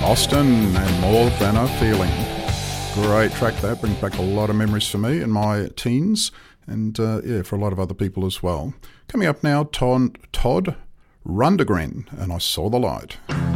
Austin and More Than a Feeling. Great track that, brings back a lot of memories for me in my teens and for a lot of other people as well. Coming up now, Todd Rundgren and I Saw the Light.